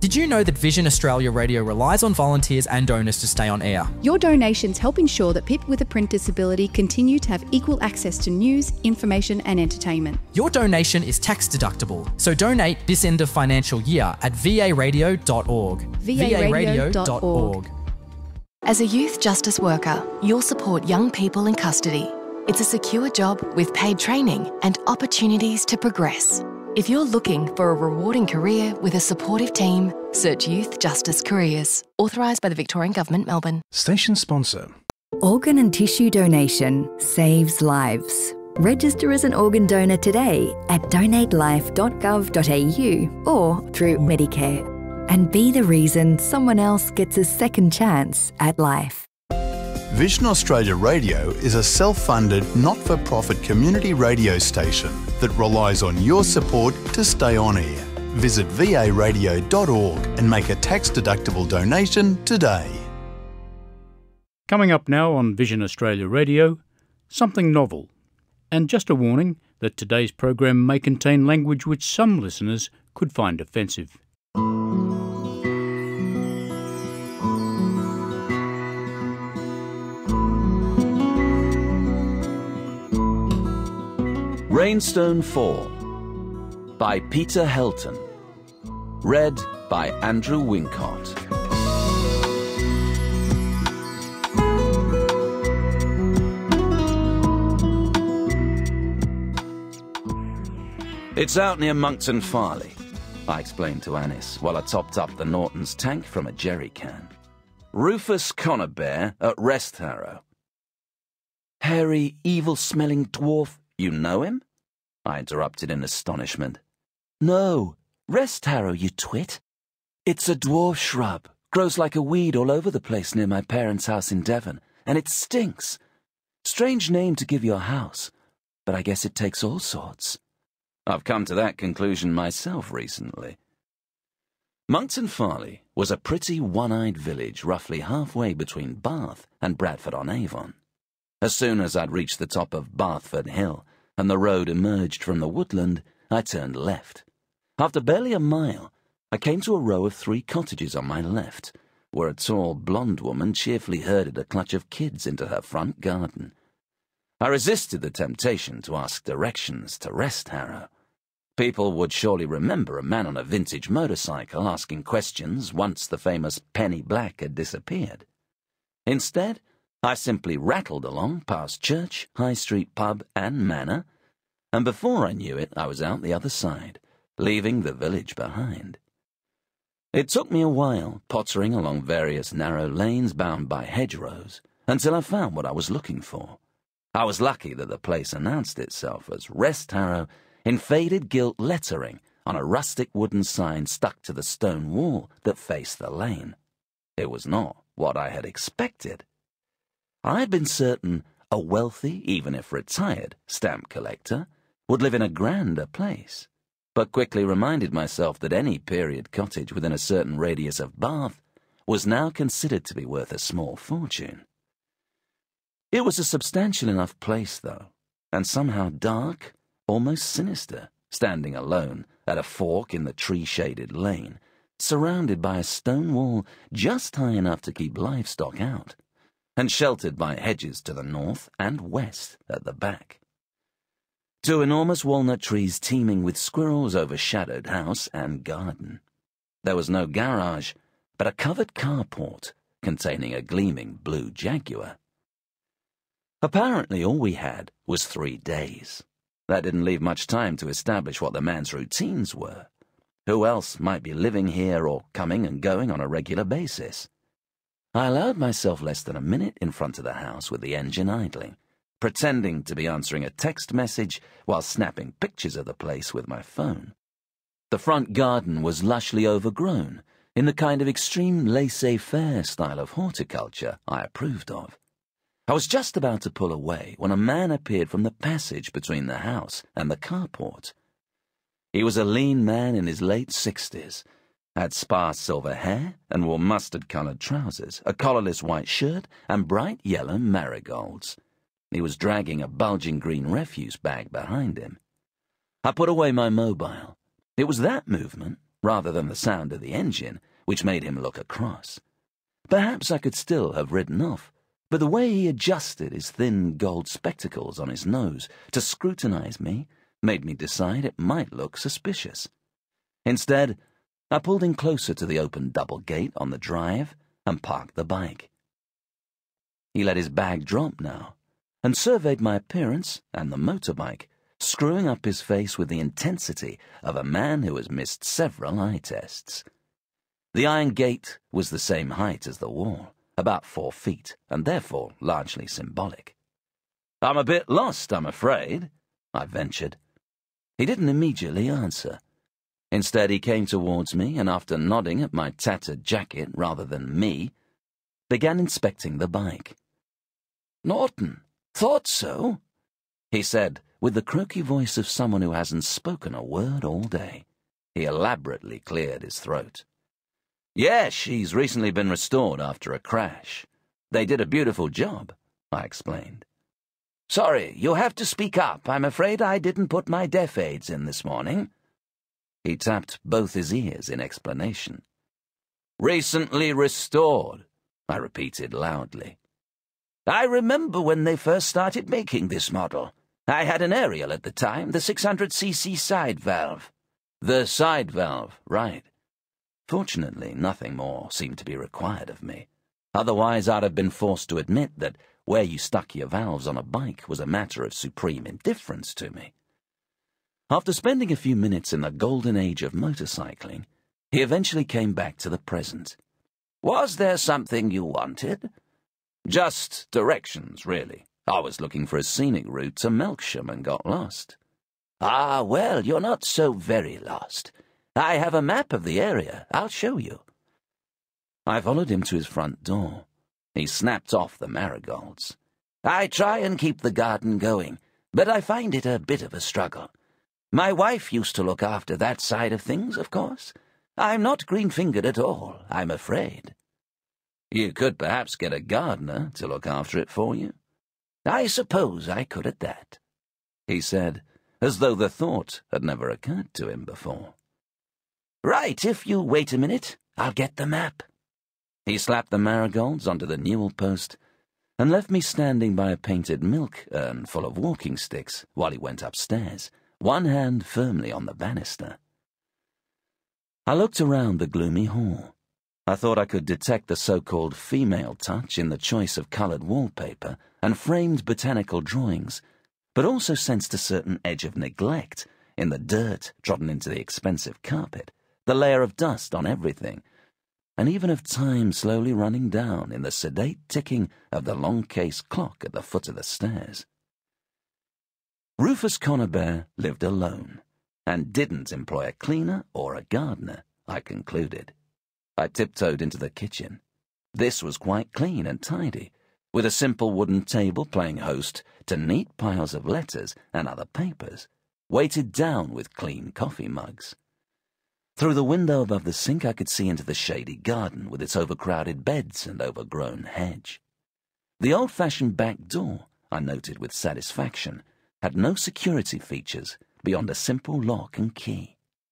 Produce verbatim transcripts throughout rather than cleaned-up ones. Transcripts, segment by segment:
Did you know that Vision Australia Radio relies on volunteers and donors to stay on air? Your donations help ensure that people with a print disability continue to have equal access to news, information and entertainment. Your donation is tax deductible, so donate this end of financial year at v a radio dot org. v a radio dot org. As a youth justice worker, you'll support young people in custody. It's a secure job with paid training and opportunities to progress. If you're looking for a rewarding career with a supportive team, search Youth Justice Careers. Authorised by the Victorian Government, Melbourne. Station sponsor. Organ and tissue donation saves lives. Register as an organ donor today at donate life dot gov dot a u or through Medicare. And be the reason someone else gets a second chance at life. Vision Australia Radio is a self-funded, not-for-profit community radio station that relies on your support to stay on air. Visit v a radio dot org and make a tax-deductible donation today. Coming up now on Vision Australia Radio, something novel. And just a warning that today's program may contain language which some listeners could find offensive. Rainstone Fall by Peter Helton. Read by Andrew Wincott. It's out near Monkton Farley, I explained to Annis while I topped up the Norton's tank from a jerry can. Rufus Conybeare at Rest Harrow. Hairy, evil-smelling dwarf, you know him? I interrupted in astonishment. No, Rest Harrow, you twit. It's a dwarf shrub, grows like a weed all over the place near my parents' house in Devon, and it stinks. Strange name to give your house, but I guess it takes all sorts. I've come to that conclusion myself recently. Monkton Farley was a pretty one-eyed village roughly halfway between Bath and Bradford-on-Avon. As soon as I'd reached the top of Bathford Hill and the road emerged from the woodland, I turned left. After barely a mile, I came to a row of three cottages on my left, where a tall blonde woman cheerfully herded a clutch of kids into her front garden. I resisted the temptation to ask directions to Rest Harrow. People would surely remember a man on a vintage motorcycle asking questions once the famous Penny Black had disappeared. Instead, I simply rattled along past church, high street pub and manor, and before I knew it, I was out the other side, leaving the village behind. It took me a while, pottering along various narrow lanes bound by hedgerows, until I found what I was looking for. I was lucky that the place announced itself as Rest Harrow in faded gilt lettering on a rustic wooden sign stuck to the stone wall that faced the lane. It was not what I had expected. I had been certain a wealthy, even if retired, stamp collector would live in a grander place, but quickly reminded myself that any period cottage within a certain radius of Bath was now considered to be worth a small fortune. It was a substantial enough place, though, and somehow dark, almost sinister, standing alone at a fork in the tree-shaded lane, surrounded by a stone wall just high enough to keep livestock out, and sheltered by hedges to the north and west at the back. Two enormous walnut trees teeming with squirrels overshadowed house and garden. There was no garage, but a covered carport containing a gleaming blue Jaguar. Apparently all we had was three days. That didn't leave much time to establish what the man's routines were. Who else might be living here or coming and going on a regular basis? I allowed myself less than a minute in front of the house with the engine idling, pretending to be answering a text message while snapping pictures of the place with my phone. The front garden was lushly overgrown, in the kind of extreme laissez-faire style of horticulture I approved of. I was just about to pull away when a man appeared from the passage between the house and the carport. He was a lean man in his late sixties, had sparse silver hair and wore mustard-coloured trousers, a collarless white shirt and bright yellow marigolds. He was dragging a bulging green refuse bag behind him. I put away my mobile. It was that movement, rather than the sound of the engine, which made him look across. Perhaps I could still have ridden off, but the way he adjusted his thin gold spectacles on his nose to scrutinize me made me decide it might look suspicious. Instead, I pulled in closer to the open double gate on the drive and parked the bike. He let his bag drop now and surveyed my appearance and the motorbike, screwing up his face with the intensity of a man who has missed several eye tests. The iron gate was the same height as the wall, about four feet, and therefore largely symbolic. "I'm a bit lost, I'm afraid," I ventured. He didn't immediately answer. Instead, he came towards me and, after nodding at my tattered jacket rather than me, began inspecting the bike. "Norton, thought so," he said, with the croaky voice of someone who hasn't spoken a word all day. He elaborately cleared his throat. "Yes, she's recently been restored after a crash. They did a beautiful job," I explained. "Sorry, you'll have to speak up. I'm afraid I didn't put my deaf aids in this morning." He tapped both his ears in explanation. "Recently restored," I repeated loudly. "I remember when they first started making this model. I had an Ariel at the time, the six hundred c c side valve." "The side valve, right." Fortunately, nothing more seemed to be required of me. Otherwise, I'd have been forced to admit that where you stuck your valves on a bike was a matter of supreme indifference to me. After spending a few minutes in the golden age of motorcycling, he eventually came back to the present. "Was there something you wanted?" "Just directions, really. I was looking for a scenic route to Melksham and got lost." "Ah, well, you're not so very lost. I have a map of the area. I'll show you." I followed him to his front door. He snapped off the marigolds. "I try and keep the garden going, but I find it a bit of a struggle. My wife used to look after that side of things, of course. I'm not green-fingered at all, I'm afraid." "You could perhaps get a gardener to look after it for you." "I suppose I could at that," he said, as though the thought had never occurred to him before. "Right, if you wait a minute, I'll get the map." He slapped the marigolds onto the newel post and left me standing by a painted milk urn full of walking sticks while he went upstairs, one hand firmly on the banister. I looked around the gloomy hall. I thought I could detect the so-called female touch in the choice of coloured wallpaper and framed botanical drawings, but also sensed a certain edge of neglect in the dirt trodden into the expensive carpet, the layer of dust on everything, and even of time slowly running down in the sedate ticking of the long case clock at the foot of the stairs. Rufus Conybeare lived alone, and didn't employ a cleaner or a gardener, I concluded. I tiptoed into the kitchen. This was quite clean and tidy, with a simple wooden table playing host to neat piles of letters and other papers, weighted down with clean coffee mugs. Through the window above the sink I could see into the shady garden with its overcrowded beds and overgrown hedge. The old-fashioned back door, I noted with satisfaction, had no security features beyond a simple lock and key.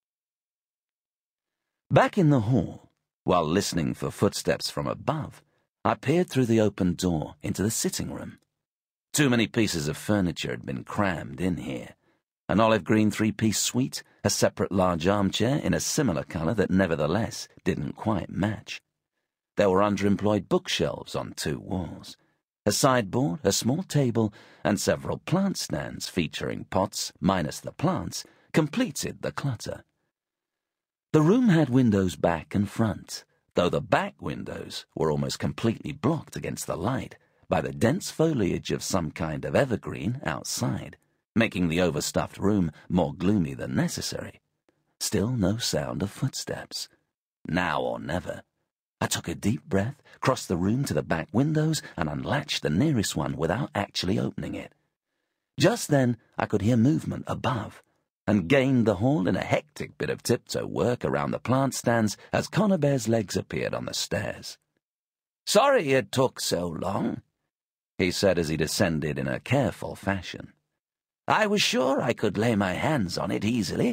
Back in the hall, while listening for footsteps from above, I peered through the open door into the sitting room. Too many pieces of furniture had been crammed in here. An olive green three-piece suite, a separate large armchair in a similar colour that nevertheless didn't quite match. There were underemployed bookshelves on two walls. A sideboard, a small table, and several plant stands featuring pots minus the plants completed the clutter. The room had windows back and front, though the back windows were almost completely blocked against the light by the dense foliage of some kind of evergreen outside, making the overstuffed room more gloomy than necessary. Still no sound of footsteps. Now or never. I took a deep breath, crossed the room to the back windows, and unlatched the nearest one without actually opening it. Just then I could hear movement above, and gained the hall in a hectic bit of tiptoe work around the plant stands as Conybeare's legs appeared on the stairs. "Sorry it took so long," he said as he descended in a careful fashion. "I was sure I could lay my hands on it easily,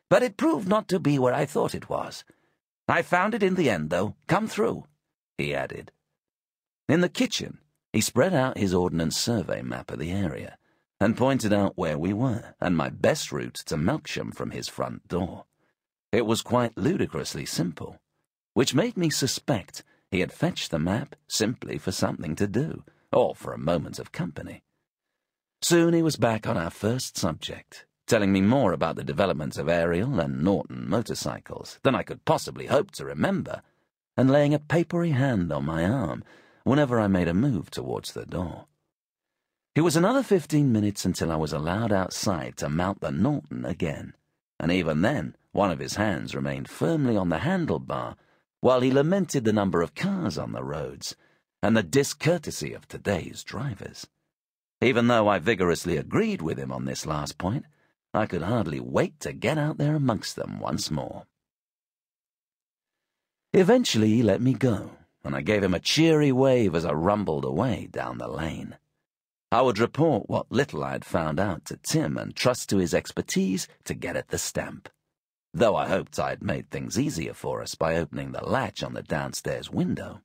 but it proved not to be where I thought it was. I found it in the end, though. Come through," he added. In the kitchen, he spread out his Ordnance Survey map of the area and pointed out where we were and my best route to Melksham from his front door. It was quite ludicrously simple, which made me suspect he had fetched the map simply for something to do, or for a moment of company. Soon he was back on our first subject, telling me more about the developments of Ariel and Norton motorcycles than I could possibly hope to remember, and laying a papery hand on my arm whenever I made a move towards the door. It was another fifteen minutes until I was allowed outside to mount the Norton again, and even then one of his hands remained firmly on the handlebar while he lamented the number of cars on the roads and the discourtesy of today's drivers. Even though I vigorously agreed with him on this last point, I could hardly wait to get out there amongst them once more. Eventually he let me go, and I gave him a cheery wave as I rumbled away down the lane. I would report what little I had found out to Tim and trust to his expertise to get at the stamp, though I hoped I had made things easier for us by opening the latch on the downstairs window.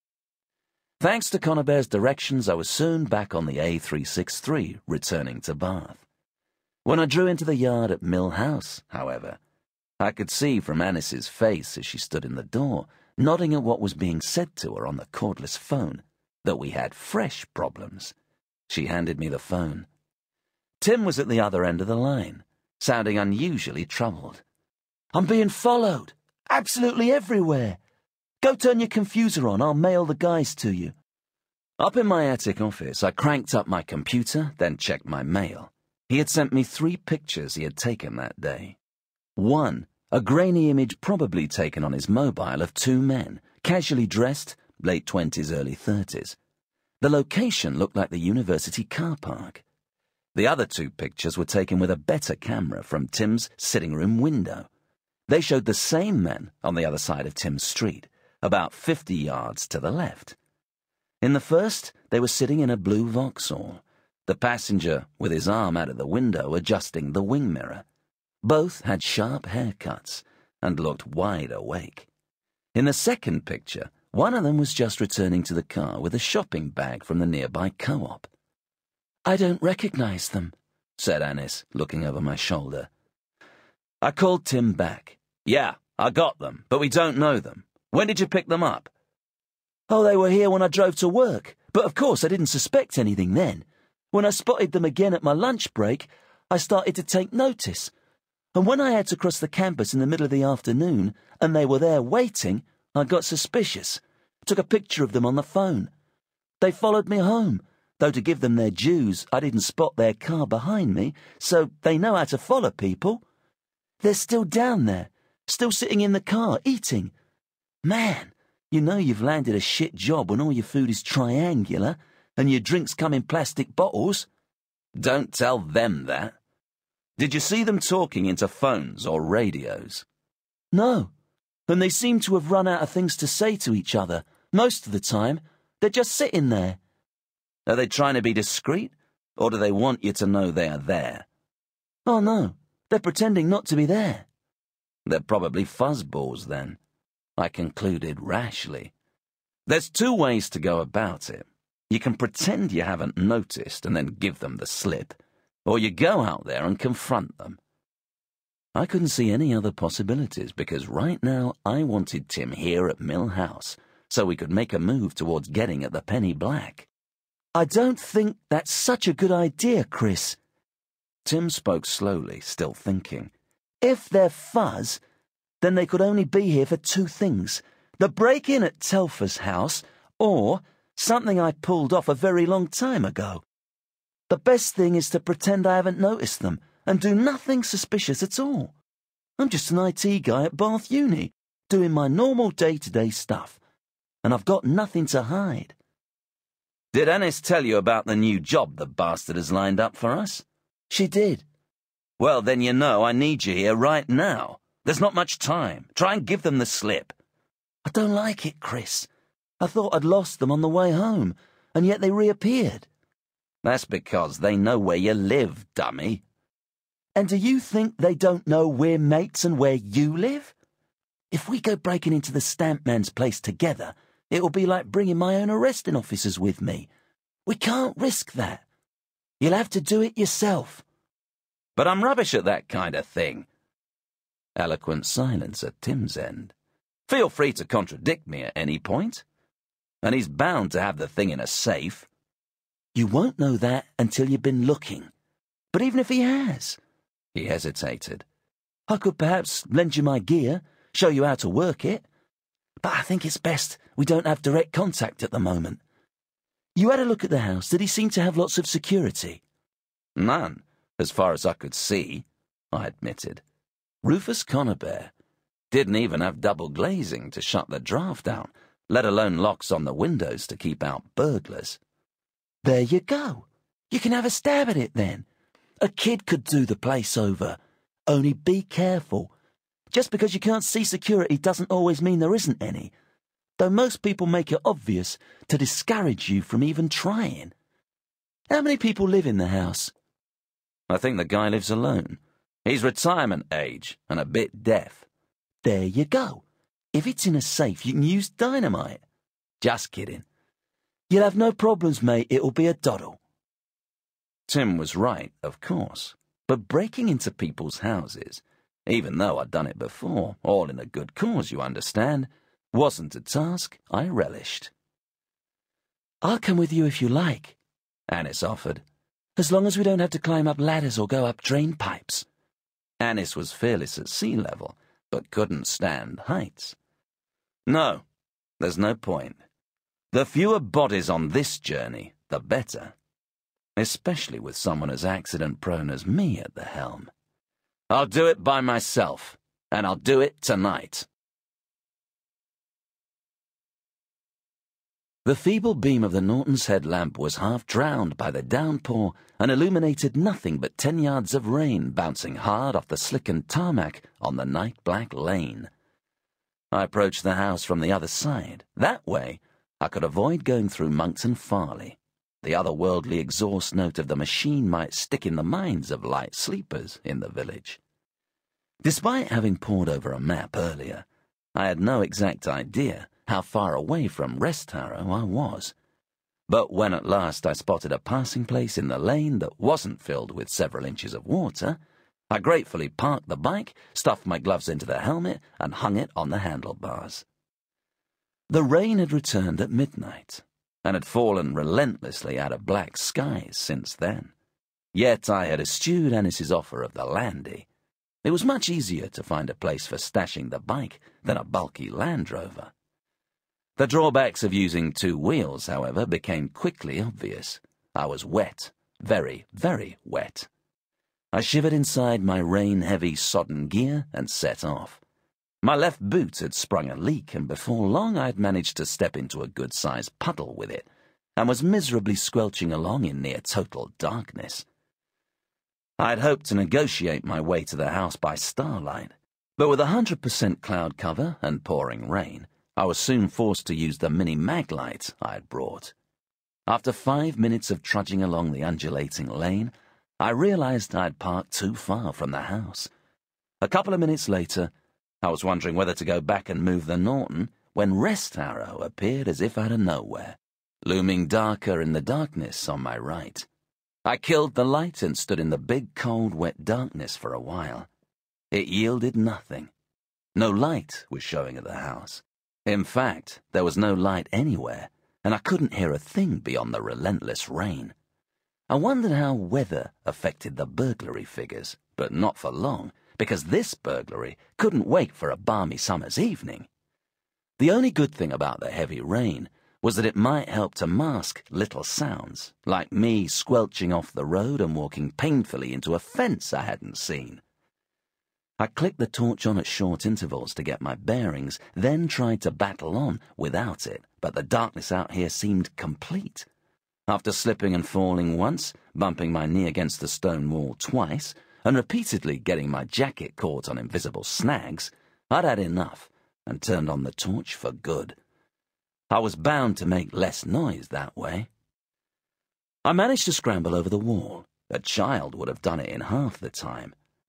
Thanks to Conybeare's directions, I was soon back on the A three sixty-three, returning to Bath. When I drew into the yard at Mill House, however, I could see from Annis's face as she stood in the door, nodding at what was being said to her on the cordless phone, that we had fresh problems. She handed me the phone. Tim was at the other end of the line, sounding unusually troubled. "I'm being followed, absolutely everywhere. Go turn your confuser on, I'll mail the guys to you." Up in my attic office, I cranked up my computer, then checked my mail. He had sent me three pictures he had taken that day. One, a grainy image probably taken on his mobile of two men, casually dressed, late twenties, early thirties. The location looked like the university car park. The other two pictures were taken with a better camera from Tim's sitting room window. They showed the same men on the other side of Tim's street, about fifty yards to the left. In the first, they were sitting in a blue Vauxhall, the passenger with his arm out of the window adjusting the wing mirror. Both had sharp haircuts and looked wide awake. In the second picture, one of them was just returning to the car with a shopping bag from the nearby co-op. "I don't recognize them," said Annis, looking over my shoulder. I called Tim back. "Yeah, I got them, but we don't know them. When did you pick them up?" "Oh, they were here when I drove to work, but of course I didn't suspect anything then. When I spotted them again at my lunch break, I started to take notice. And when I had to cross the campus in the middle of the afternoon, and they were there waiting, I got suspicious. Took a picture of them on the phone. They followed me home, though to give them their dues, I didn't spot their car behind me, so they know how to follow people. They're still down there, still sitting in the car, eating. Man, you know you've landed a shit job when all your food is triangular, and your drinks come in plastic bottles." "Don't tell them that. Did you see them talking into phones or radios?" "No, and they seem to have run out of things to say to each other. Most of the time, they're just sitting there." "Are they trying to be discreet, or do they want you to know they are there?" "Oh, no, they're pretending not to be there." "They're probably fuzzballs, then," I concluded rashly. "There's two ways to go about it. You can pretend you haven't noticed and then give them the slip, or you go out there and confront them." I couldn't see any other possibilities because right now I wanted Tim here at Mill House so we could make a move towards getting at the penny black. "I don't think that's such a good idea, Chris." Tim spoke slowly, still thinking. "If they're fuzz, then they could only be here for two things. The break-in at Telfer's house, or something I pulled off a very long time ago. The best thing is to pretend I haven't noticed them and do nothing suspicious at all. I'm just an I T guy at Bath Uni, doing my normal day-to-day stuff, and I've got nothing to hide." "Did Annis tell you about the new job the bastard has lined up for us?" "She did." "Well, then you know I need you here right now. There's not much time. Try and give them the slip." "I don't like it, Chris. I thought I'd lost them on the way home, and yet they reappeared." "That's because they know where you live, dummy." And do you think they don't know we're mates and where you live? If we go breaking into the stamp man's place together, it will be like bringing my own arresting officers with me. We can't risk that. You'll have to do it yourself. But I'm rubbish at that kind of thing. Eloquent silence at Tim's end. Feel free to contradict me at any point. And he's bound to have the thing in a safe. You won't know that until you've been looking. But even if he has... He hesitated. I could perhaps lend you my gear, show you how to work it. But I think it's best we don't have direct contact at the moment. You had a look at the house. Did he seem to have lots of security? None, as far as I could see, I admitted. Rufus Conybeare didn't even have double glazing to shut the draft out, let alone locks on the windows to keep out burglars. There you go. You can have a stab at it then. A kid could do the place over. Only be careful. Just because you can't see security doesn't always mean there isn't any. Though most people make it obvious to discourage you from even trying. How many people live in the house? I think the guy lives alone. He's retirement age and a bit deaf. There you go. If it's in a safe, you can use dynamite. Just kidding. You'll have no problems, mate. It'll be a doddle. Tim was right, of course. But breaking into people's houses, even though I'd done it before, all in a good cause, you understand, wasn't a task I relished. I'll come with you if you like, Annis offered, as long as we don't have to climb up ladders or go up drain pipes. Annis was fearless at sea level, but couldn't stand heights. No, there's no point. The fewer bodies on this journey, the better. Especially with someone as accident-prone as me at the helm. I'll do it by myself, and I'll do it tonight. The feeble beam of the Norton's headlamp was half drowned by the downpour and illuminated nothing but ten yards of rain bouncing hard off the slickened tarmac on the night-black lane. I approached the house from the other side. That way, I could avoid going through Monkton Farley. The otherworldly exhaust note of the machine might stick in the minds of light sleepers in the village. Despite having pored over a map earlier, I had no exact idea how far away from Rest Harrow I was. But when at last I spotted a passing place in the lane that wasn't filled with several inches of water, I gratefully parked the bike, stuffed my gloves into the helmet, and hung it on the handlebars. The rain had returned at midnight, and had fallen relentlessly out of black skies since then. Yet I had eschewed Annis's offer of the landy. It was much easier to find a place for stashing the bike than a bulky Land Rover. The drawbacks of using two wheels, however, became quickly obvious. I was wet, very, very wet. I shivered inside my rain-heavy sodden gear and set off. My left boot had sprung a leak, and before long I had managed to step into a good-sized puddle with it, and was miserably squelching along in near total darkness. I had hoped to negotiate my way to the house by starlight, but with a hundred percent cloud cover and pouring rain, I was soon forced to use the mini mag light I had brought. After five minutes of trudging along the undulating lane, I realized I had parked too far from the house. A couple of minutes later, I was wondering whether to go back and move the Norton when Rest Harrow appeared as if out of nowhere, looming darker in the darkness on my right. I killed the light and stood in the big, cold, wet darkness for a while. It yielded nothing. No light was showing at the house. In fact, there was no light anywhere, and I couldn't hear a thing beyond the relentless rain. I wondered how weather affected the burglary figures, but not for long, because this burglary couldn't wait for a balmy summer's evening. The only good thing about the heavy rain was that it might help to mask little sounds, like me squelching off the road and walking painfully into a fence I hadn't seen. I clicked the torch on at short intervals to get my bearings, then tried to battle on without it, but the darkness out here seemed complete. After slipping and falling once, bumping my knee against the stone wall twice, and repeatedly getting my jacket caught on invisible snags, I'd had enough and turned on the torch for good. I was bound to make less noise that way. I managed to scramble over the wall. A child would have done it in half the time,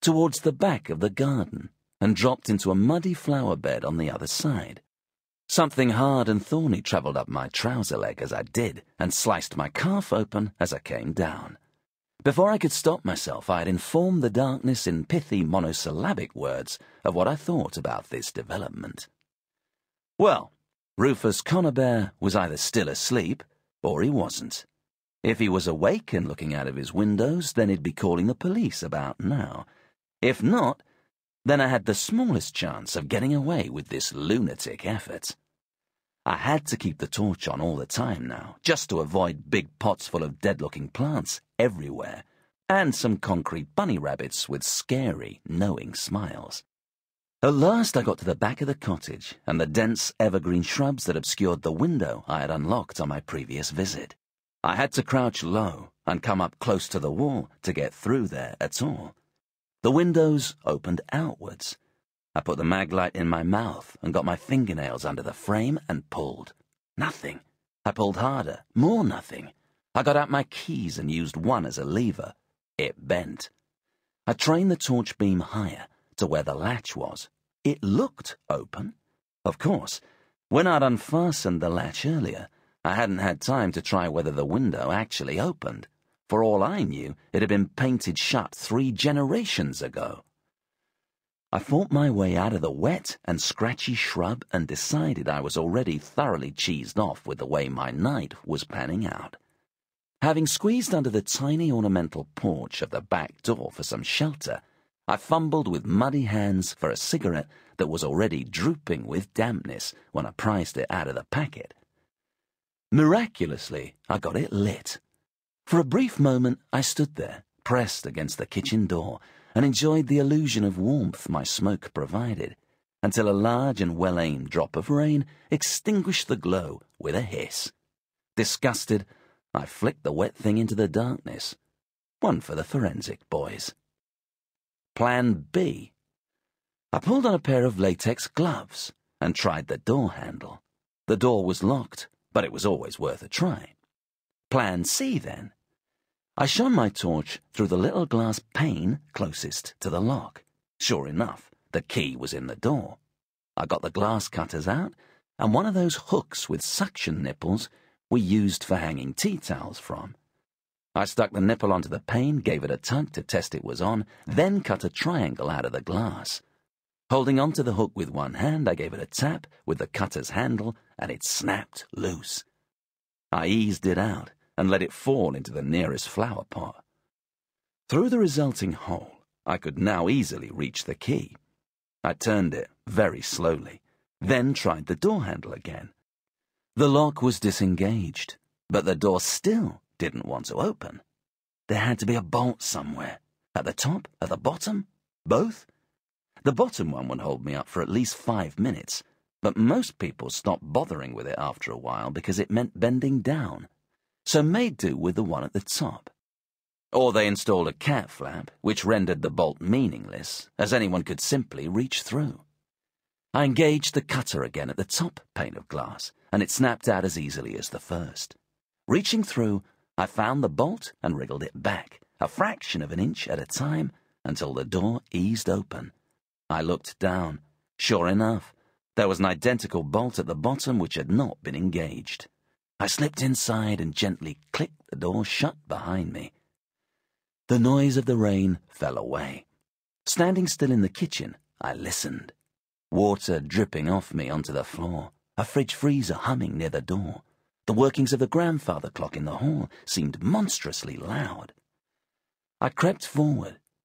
towards the back of the garden, and dropped into a muddy flower bed on the other side. Something hard and thorny travelled up my trouser leg as I did, and sliced my calf open as I came down. Before I could stop myself, I had informed the darkness in pithy monosyllabic words of what I thought about this development. Well, Rufus Conybeare was either still asleep, or he wasn't. If he was awake and looking out of his windows, then he'd be calling the police about now. If not, then I had the smallest chance of getting away with this lunatic effort. I had to keep the torch on all the time now, just to avoid big pots full of dead-looking plants everywhere, and some concrete bunny rabbits with scary, knowing smiles. At last I got to the back of the cottage and the dense evergreen shrubs that obscured the window I had unlocked on my previous visit. I had to crouch low and come up close to the wall to get through there at all. The windows opened outwards. I put the mag light in my mouth and got my fingernails under the frame and pulled. Nothing. I pulled harder. More nothing. I got out my keys and used one as a lever. It bent. I trained the torch beam higher to where the latch was. It looked open. Of course, when I'd unfastened the latch earlier, I hadn't had time to try whether the window actually opened. For all I knew, it had been painted shut three generations ago. I fought my way out of the wet and scratchy shrub and decided I was already thoroughly cheesed off with the way my night was panning out. Having squeezed under the tiny ornamental porch of the back door for some shelter, I fumbled with muddy hands for a cigarette that was already drooping with dampness when I prized it out of the packet. Miraculously, I got it lit. For a brief moment, I stood there, pressed against the kitchen door, and enjoyed the illusion of warmth my smoke provided, until a large and well-aimed drop of rain extinguished the glow with a hiss. Disgusted, I flicked the wet thing into the darkness. One for the forensic boys. Plan B. I pulled on a pair of latex gloves and tried the door handle. The door was locked, but it was always worth a try. Plan C, then. I shone my torch through the little glass pane closest to the lock. Sure enough, the key was in the door. I got the glass cutters out, and one of those hooks with suction nipples we used for hanging tea towels from. I stuck the nipple onto the pane, gave it a tug to test it was on, then cut a triangle out of the glass. Holding onto the hook with one hand, I gave it a tap with the cutter's handle, and it snapped loose. I eased it out and let it fall into the nearest flower pot. Through the resulting hole, I could now easily reach the key. I turned it very slowly, then tried the door handle again. The lock was disengaged, but the door still didn't want to open. There had to be a bolt somewhere. At the top? At the bottom? Both? The bottom one would hold me up for at least five minutes, but most people stopped bothering with it after a while because it meant bending down, so made do with the one at the top. Or they installed a cat flap, which rendered the bolt meaningless, as anyone could simply reach through. I engaged the cutter again at the top pane of glass, and it snapped out as easily as the first. Reaching through, I found the bolt and wriggled it back, a fraction of an inch at a time, until the door eased open. I looked down. Sure enough, there was an identical bolt at the bottom which had not been engaged. I slipped inside and gently clicked the door shut behind me. The noise of the rain fell away. Standing still in the kitchen, I listened. Water dripping off me onto the floor, a fridge freezer humming near the door. The workings of the grandfather clock in the hall seemed monstrously loud. I crept forward